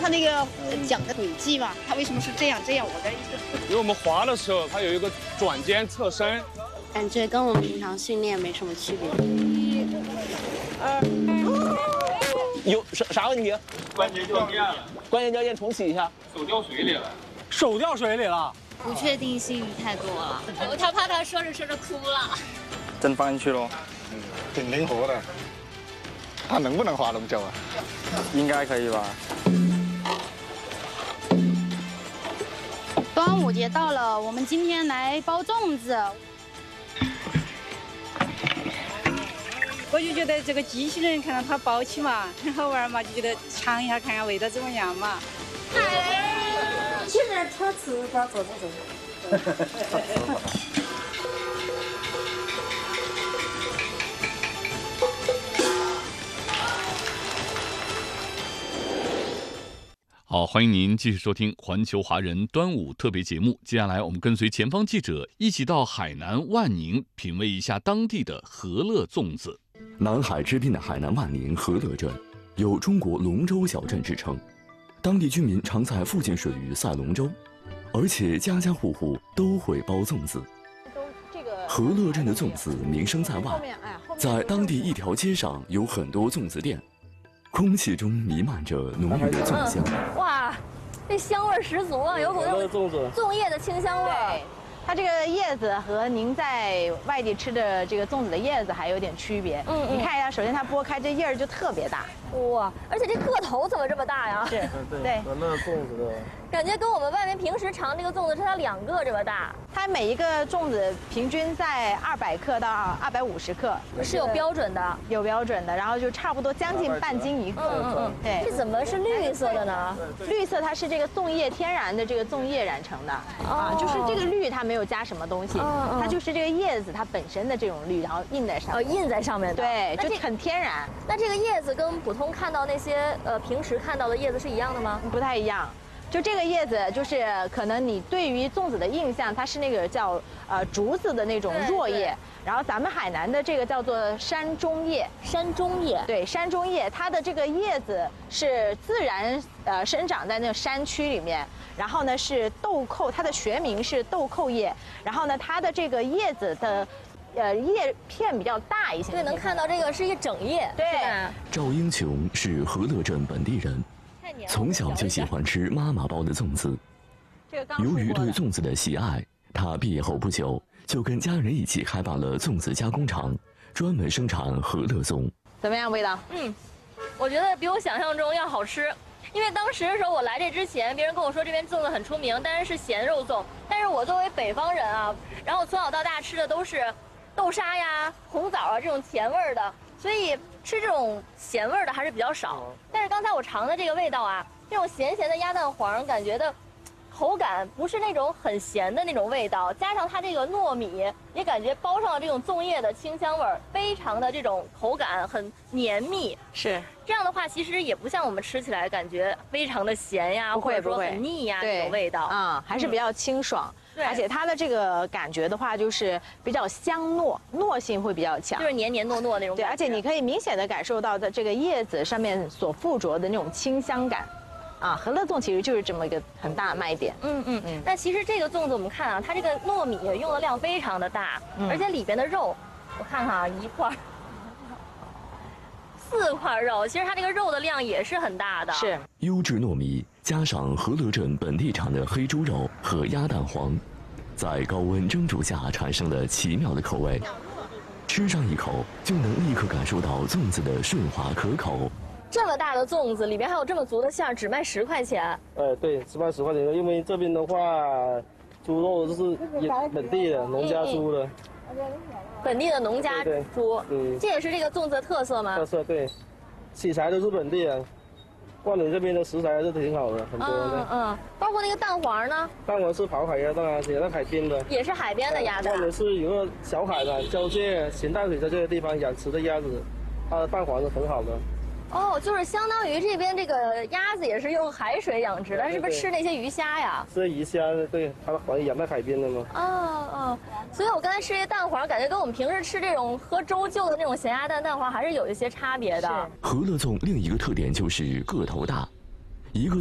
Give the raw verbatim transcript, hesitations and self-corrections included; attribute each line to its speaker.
Speaker 1: 它那个讲的轨迹嘛，它为什么是这样这样？我的一个，
Speaker 2: 因为我们滑的时候，它有一个转肩侧身，
Speaker 3: 感觉跟我们平常训练没什么区别。
Speaker 1: 一、二，
Speaker 4: 有啥啥问题？
Speaker 2: 关节掉链了，
Speaker 4: 关节掉链重启一下。
Speaker 2: 手掉水里了，
Speaker 5: 手掉水里了。
Speaker 3: 不确定性太多了，
Speaker 6: 他怕他说着说着哭了。
Speaker 7: 真放进去喽。
Speaker 8: 嗯，挺灵活的。它能不能划龙舟啊？
Speaker 7: 应该可以吧。
Speaker 9: 端午节到了，我们今天来包粽子。
Speaker 10: 我就觉得这个机器人看到它包起嘛，很好玩嘛，就觉得尝一下看看味道怎么样嘛。
Speaker 6: 其实他吃不做这种。
Speaker 11: 好，欢迎您继续收听环球华人端午特别节目。接下来，我们跟随前方记者一起到海南万宁，品味一下当地的和乐粽子。
Speaker 12: 南海之滨的海南万宁和乐镇，有“中国龙舟小镇”之称，当地居民常在附近水域赛龙舟，而且家家户户都会包粽子。和乐镇的粽子名声在外，在当地一条街上有很多粽子店。空气中弥漫着浓郁的粽香，
Speaker 6: 嗯、哇，这香味十足啊，有股那种粽叶的清香味。
Speaker 13: 它这个叶子和您在外地吃的这个粽子的叶子还有点区别。嗯，嗯你看一下，首先它剥开这叶儿就特别大，
Speaker 6: 哇，而且这个头怎么这么大呀？
Speaker 13: 是，
Speaker 7: 对，和乐粽子的。
Speaker 6: 感觉跟我们外面平时尝这个粽子是它两个这么大。
Speaker 13: 它每一个粽子平均在二百克到二百五十克，
Speaker 6: 是有标准的，
Speaker 13: 有标准的，然后就差不多将近半斤一个。
Speaker 6: 嗯嗯嗯，对。这怎么是绿色的呢？
Speaker 13: 绿色它是这个粽叶天然的这个粽叶染成的，啊，就是这个绿它没有加什么东西，它就是这个叶子它本身的这种绿，然后印在上面。
Speaker 6: 哦，印在上面的。
Speaker 13: 对，就很天然。
Speaker 6: 那这个叶子跟普通看到那些呃平时看到的叶子是一样的吗？
Speaker 13: 不太一样。就这个叶子，就是可能你对于粽子的印象，它是那个叫呃竹子的那种弱叶，然后咱们海南的这个叫做山中叶。
Speaker 6: 山中叶，
Speaker 13: 对，山中叶，它的这个叶子是自然呃生长在那个山区里面，然后呢是豆蔻，它的学名是豆蔻叶，然后呢它的这个叶子的呃叶片比较大一些。
Speaker 6: 对，能看到这个是一整叶。
Speaker 13: 对，
Speaker 12: 赵英琼是和乐镇本地人。从小就喜欢吃妈妈包的粽子，由于对粽子的喜爱，他毕业后不久就跟家人一起开办了粽子加工厂，专门生产和乐粽。
Speaker 13: 怎么样，味道？
Speaker 6: 嗯，我觉得比我想象中要好吃。因为当时的时候我来这之前，别人跟我说这边粽子很出名，但是是咸肉粽。但是我作为北方人啊，然后从小到大吃的都是豆沙呀、红枣啊这种甜味儿的，所以吃这种咸味儿的还是比较少。但是刚才我尝的这个味道啊，这种咸咸的鸭蛋黄，感觉的口感不是那种很咸的那种味道，加上它这个糯米，也感觉包上了这种粽叶的清香味儿，非常的这种口感很绵密。
Speaker 13: 是
Speaker 6: 这样的话，其实也不像我们吃起来感觉非常的咸呀，或者说很腻呀这种味道
Speaker 13: 啊、嗯，还是比较清爽。
Speaker 6: 对，
Speaker 13: 而且它的这个感觉的话，就是比较香糯，糯性会比较强，
Speaker 6: 就是黏黏糯糯那种感觉。
Speaker 13: 对，而且你可以明显的感受到的这个叶子上面所附着的那种清香感。啊，和乐粽其实就是这么一个很大的卖点。
Speaker 6: 嗯嗯嗯。那其实这个粽子我们看啊，它这个糯米用的量非常的大，嗯、而且里边的肉，我看看啊，一块儿。四块肉，其实它这个肉的量也是很大的。
Speaker 13: 是
Speaker 12: 优质糯米加上和乐镇本地产的黑猪肉和鸭蛋黄，在高温蒸煮下产生了奇妙的口味。吃上一口就能立刻感受到粽子的顺滑可口。
Speaker 6: 这么大的粽子里边还有这么足的馅儿，只卖十块钱。
Speaker 7: 哎，对，只卖十块钱，因为这边的话，猪肉就是也本地的农家猪的。
Speaker 6: 本地的农家猪，
Speaker 7: 嗯，
Speaker 6: 这也是这个粽子的特色吗？
Speaker 7: 特色对，器材都是本地的，万宁这边的食材还是挺好的，很多的。
Speaker 6: 嗯嗯，包括那个蛋黄呢？
Speaker 7: 蛋黄是跑海鸭蛋啊，也在海边的。
Speaker 6: 也是海边的鸭蛋。
Speaker 7: 万宁是有个小海的交界咸淡水交界的地方养殖的鸭子，它的蛋黄是很好的。
Speaker 6: 哦，就是相当于这边这个鸭子也是用海水养殖的，是不是吃那些鱼虾呀？
Speaker 7: 吃鱼虾，对，它的黄养在海边的嘛。
Speaker 6: 哦哦，所以我刚才吃这蛋黄，感觉跟我们平时吃这种喝粥就的那种咸鸭蛋蛋黄还是有一些差别的。
Speaker 12: 和乐粽另一个特点就是个头大，一个